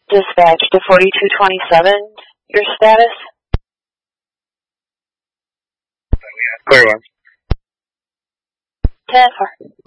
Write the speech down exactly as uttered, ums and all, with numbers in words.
Dispatch to forty-two twenty-seven, your status? Clear one. ten four.